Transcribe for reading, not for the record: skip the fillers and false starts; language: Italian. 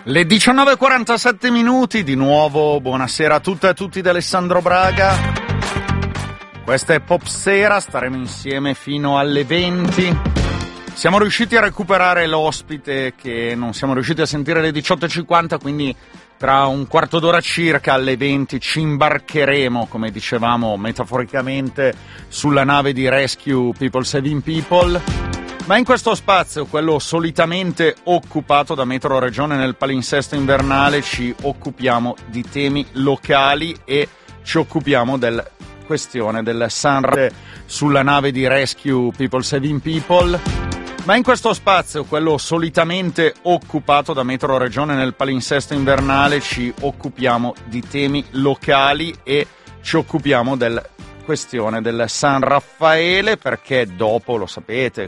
Le 19:47 minuti, di nuovo buonasera a tutte e a tutti da Alessandro Braga. Questa è Popsera, staremo insieme fino alle 20. Siamo riusciti a recuperare l'ospite che non siamo riusciti a sentire alle 18:50, quindi tra un quarto d'ora circa alle 20 ci imbarcheremo, come dicevamo metaforicamente, sulla nave di Rescue People Saving People. Ma in questo spazio, quello solitamente occupato da Metro Regione nel palinsesto invernale, ci occupiamo di temi locali e ci occupiamo della questione del Sanremo sulla nave di Rescue People Saving People. Ma in questo spazio, quello solitamente occupato da Metro Regione nel palinsesto invernale, ci occupiamo di temi locali e ci occupiamo della questione del San Raffaele, perché dopo, lo sapete,